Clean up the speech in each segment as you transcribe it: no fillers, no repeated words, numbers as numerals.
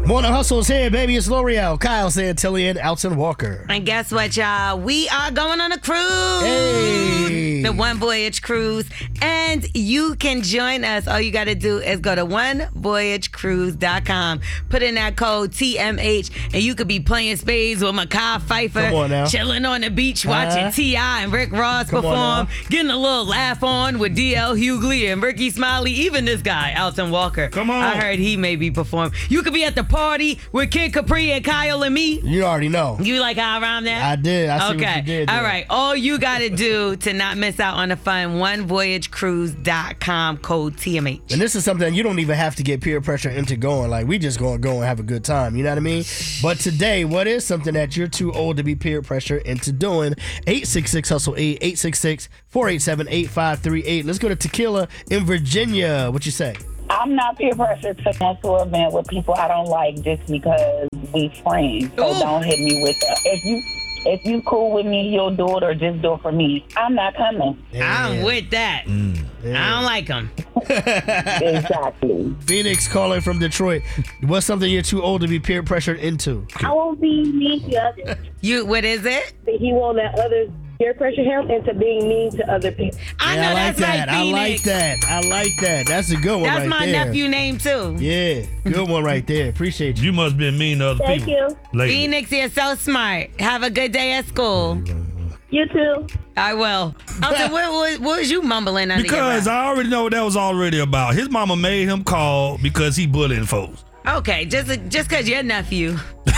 Morning Hustle's here, baby. It's L'Oreal, Kyle Santillian, Alton Walker. And guess what, y'all? We are going on a cruise. Hey. The One Voyage Cruise. And you can join us. All you got to do is go to onevoyagecruise.com. Put in that code TMH, and you could be playing spades with Mekhi Phifer, chilling on the beach, watching T.I. and Rick Ross perform, getting a little laugh on with D.L. Hughley and Ricky Smiley, even this guy, Alton Walker. Come on. I heard he may be performing. You could be at the party with Kid Capri and Kyle and me. You already know. You like how I rhymed that? I did. I see what you did. All right. All you got to do to not miss out on the fun, onevoyagecruise.com, code TMH. And this is something you don't even have to get peer pressure into going. Like, we just going to go and have a good time. You know what I mean? But today, what is something that you're too old to be peer pressure into doing? 866-HUSTLE-8, 866-487-8538. Let's go to Tequila in Virginia. What you say? I'm not peer pressure to cancel an event with people I don't like just because we friends. So don't hit me with that. If you cool with me, you'll do it or just do it for me. I'm not coming. I'm with that. I don't like them. Exactly. Phoenix calling from Detroit. What's something you're too old to be peer pressured into? I won't be mean to others. What is it? He won't let others peer pressure him into being mean to other people. I know that's right, Phoenix. I like that. That's a good one That's right my there. nephew name, too. Yeah, good one right there. Appreciate you. You must have been mean to other Thank people. you. Lately. Phoenix, you're so smart. Have a good day at school. You too. I will. Alton, what was you mumbling under your Because breath? I already know what that was already about. His mama made him call because he bullying folks. Okay, just because you're nephew.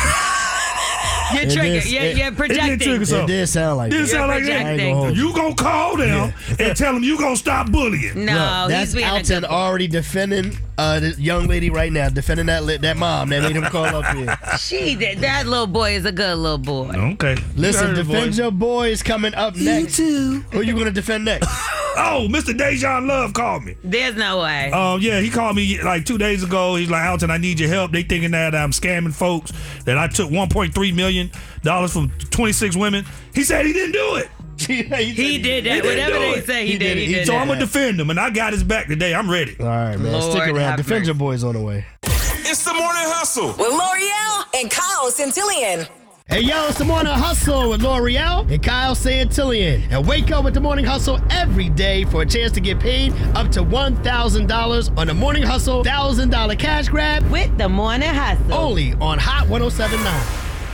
You're triggered. You're projecting. It did sound like Didn't that. sound like that. projecting. You gonna call them and tell them you gonna stop bullying. No, That's he's being a Alton good boy. already defending this young lady right now, defending that mom that made him call up here. She did. That little boy is a good little boy. Okay. Listen, defend your boys coming up next. too. Who you gonna defend next? Oh, Mr. Dejan Love called me. There's no way. Yeah, he called me like 2 days ago. He's like, Alton, I need your help. They thinking that I'm scamming folks, that I took $1.3 million from 26 women. He said he didn't do it. He did that. Whatever they say, he did. He did So that. I'm going to defend him, and I got his back today. I'm ready. All right, man. Lord Stick around. have Defend mercy. your boys on the way. It's the Morning Hustle with L'Oreal and Kyle Santillian. Hey, yo, it's the Morning Hustle with L'Oreal and Kyle Santillian. And wake up with the Morning Hustle every day for a chance to get paid up to $1,000 on the Morning Hustle $1,000 cash grab With the Morning Hustle. only on Hot 107.9.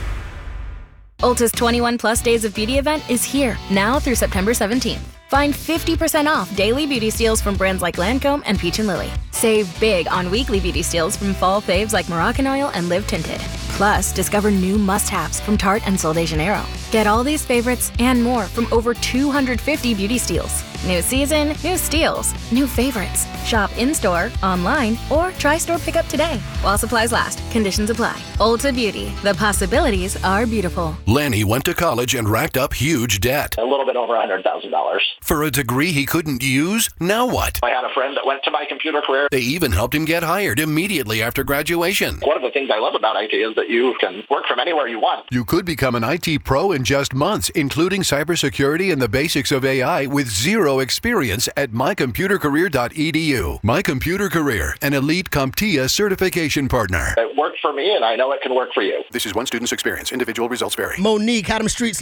Ulta's 21 plus days of beauty event is here, now through September 17th. Find 50% off daily beauty steals from brands like Lancome and Peach & Lily. Save big on weekly beauty steals from fall faves like Moroccan Oil and Live Tinted. Plus, discover new must-haves from Tarte and Sol de Janeiro. Get all these favorites and more from over 250 beauty steals. New season, new steals, new favorites. Shop in-store, online, or try store pickup today. While supplies last, conditions apply. Ulta Beauty, the possibilities are beautiful. Lanny went to college and racked up huge debt. A little bit over $100,000. For a degree he couldn't use, now what? I had a friend that went to My Computer Career. They even helped him get hired immediately after graduation. One of the things I love about IT is that you can work from anywhere you want. You could become an IT pro in just months, including cybersecurity and the basics of AI with zero experience at mycomputercareer.edu. My Computer Career, an elite CompTIA certification partner. It worked for me, and I know it can work for you. This is one student's experience. Individual results vary. Monique, how them streets